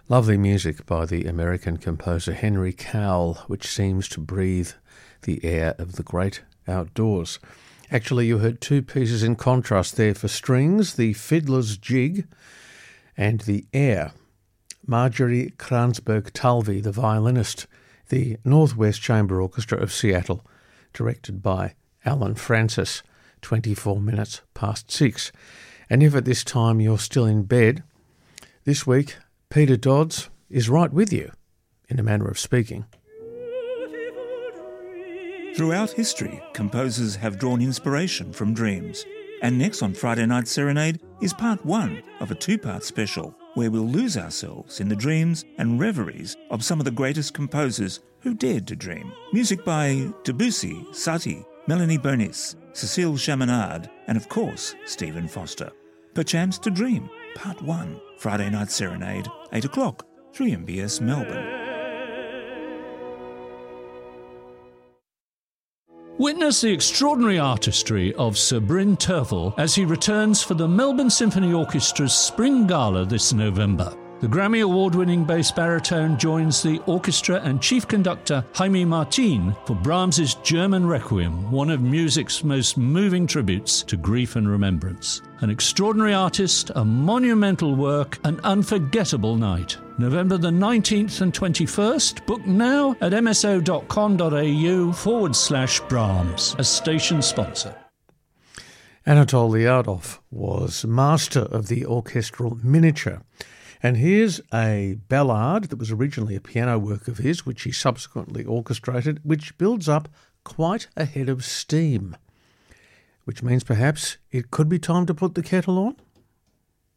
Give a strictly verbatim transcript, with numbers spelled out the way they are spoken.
Lovely music by the American composer Henry Cowell, which seems to breathe the air of the great outdoors. Actually, you heard two pieces in contrast there for strings, the Fiddler's Jig and the Air. Marjorie Kransberg-Talvi, the violinist, the Northwest Chamber Orchestra of Seattle, directed by Alan Francis, twenty-four minutes past six. And if at this time you're still in bed, this week Peter Dodds is right with you, in a manner of speaking. Throughout history, composers have drawn inspiration from dreams. And next on Friday Night Serenade is part one of a two-part special where we'll lose ourselves in the dreams and reveries of some of the greatest composers who dared to dream. Music by Debussy, Satie, Melanie Bernis, Cecile Chaminade, and of course, Stephen Foster. Perchance to Dream, part one, Friday Night Serenade, eight o'clock, three M B S Melbourne. Witness the extraordinary artistry of Sir Bryn Terfel as he returns for the Melbourne Symphony Orchestra's Spring Gala this November. The Grammy Award-winning bass baritone joins the orchestra and chief conductor Jaime Martin for Brahms's German Requiem, one of music's most moving tributes to grief and remembrance. An extraordinary artist, a monumental work, an unforgettable night. November the nineteenth and twenty-first. Book now at mso.com.au forward slash Brahms, a station sponsor. Anatol Liadov was master of the orchestral miniature. And here's a ballad that was originally a piano work of his, which he subsequently orchestrated, which builds up quite a head of steam, which means perhaps it could be time to put the kettle on.